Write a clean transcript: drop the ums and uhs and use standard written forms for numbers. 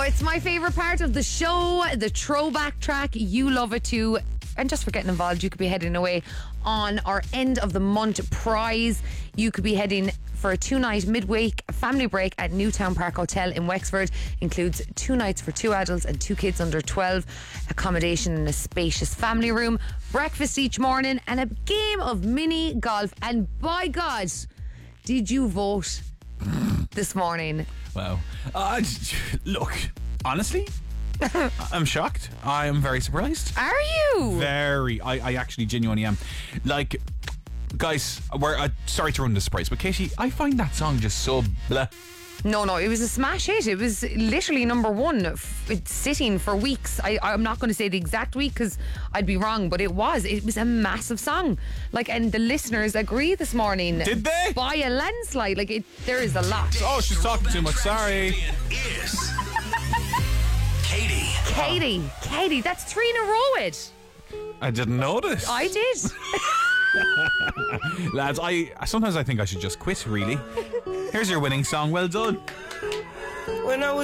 it's my favourite part of the show, the throwback track. You love it too. And just for getting involved, you could be heading away on our end of the month prize. You could be heading for a 2-night midweek family break at Newtown Park Hotel in Wexford. Includes 2 nights for 2 adults and 2 kids under 12, accommodation in a spacious family room, breakfast each morning, and a game of mini golf. And by God, did you vote this morning? Wow. Look, honestly, I'm shocked. I am very surprised. Are you? Very. I actually genuinely am. Like, guys, we're sorry to run the surprise, but Katie, I find that song just so blah. No, it was a smash hit. It was literally number one. It's sitting for weeks. I'm not going to say the exact week because I'd be wrong, but it was a massive song. Like, and the listeners agree this morning. Did they? By a landslide. Like, there is a lot. Oh, she's talking too much. Sorry. Is Katie, that's 3 in a row. I didn't notice. I did. Lads, sometimes I think I should just quit, really. Here's your winning song. Well done. When I was